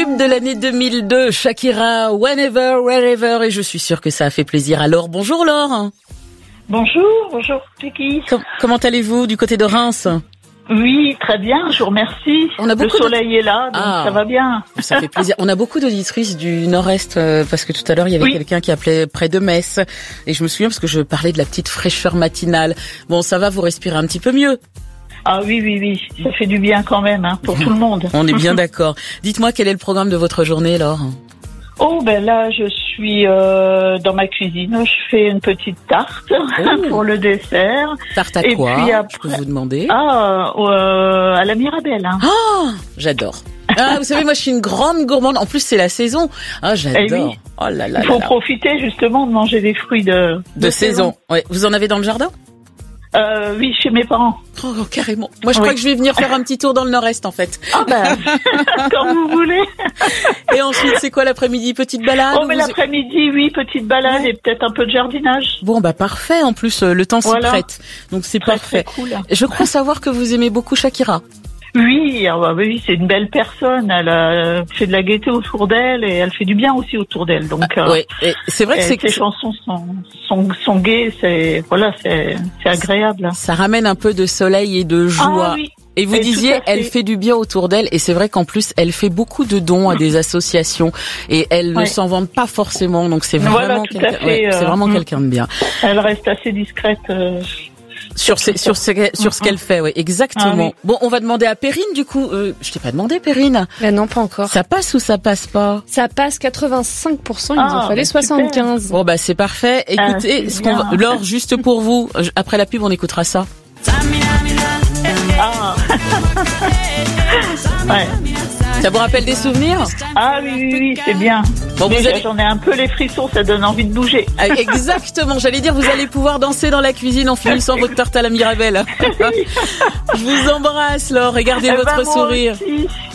tube de l'année 2002, Shakira, Whenever, Wherever, et je suis sûre que ça a fait plaisir à Laure. Bonjour Laure. Bonjour Vicky. Comment allez-vous du côté de Reims? Oui, très bien, je vous remercie. Le soleil est là, donc ça va bien. Ça fait plaisir. On a beaucoup d'auditrices du Nord-Est, parce que tout à l'heure, il y avait quelqu'un qui appelait près de Metz. Et je me souviens parce que je parlais de la petite fraîcheur matinale. Bon, ça va, vous respirez un petit peu mieux? Ah oui, ça fait du bien quand même, pour tout le monde. On est bien d'accord. Dites-moi, quel est le programme de votre journée, Laure? Oh, ben là, je suis dans ma cuisine. Je fais une petite tarte pour le dessert. Tarte à quoi? Puis après, je peux vous demander? À la Mirabelle. J'adore. Vous savez, moi, je suis une grande gourmande. En plus, c'est la saison. J'adore. Eh oui. Oh là là. Il faut profiter justement de manger des fruits de saison. Ouais. Vous en avez dans le jardin? Oui, chez mes parents. Oh, carrément. Moi, je crois que je vais venir faire un petit tour dans le Nord-Est, en fait. Quand vous voulez. Et ensuite, c'est quoi l'après-midi? Petite balade? Oh, mais l'après-midi, oui, petite balade et peut-être un peu de jardinage. Bon, parfait. En plus, le temps s'y prête. Donc, c'est parfait. Très cool. Je crois savoir que vous aimez beaucoup Shakira. Oui, c'est une belle personne. Elle fait de la gaieté autour d'elle et elle fait du bien aussi autour d'elle. Donc, c'est vrai que ses chansons sont gaies. C'est agréable. Ça ramène un peu de soleil et de joie. Oui. Et vous disiez, elle fait du bien autour d'elle, et c'est vrai qu'en plus, elle fait beaucoup de dons à des associations, et elle ne s'en vante pas forcément, donc c'est vraiment quelqu'un de bien. Elle reste assez discrète. Sur ce qu'elle fait, oui, exactement. Bon, on va demander à Perrine, du coup. Je t'ai pas demandé, Perrine. Non, pas encore. Ça passe ou ça passe pas? Ça passe 85%, il nous en fallait 75. Bon, c'est parfait. Écoutez, Laure, juste pour vous, après la pub, on écoutera ça. Ça vous rappelle des souvenirs? Oui, c'est bien. Bon, j'en ai un peu les frissons, ça donne envie de bouger. Exactement, j'allais dire, vous allez pouvoir danser dans la cuisine en finissant votre tarte à la Mirabelle. Je vous embrasse, Laure, et gardez votre sourire. Moi aussi.